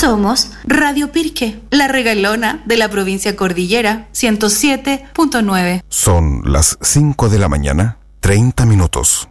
Somos Radio Pirque, la regalona de la provincia Cordillera, 107.9. Son las 5 de la mañana, 30 minutos.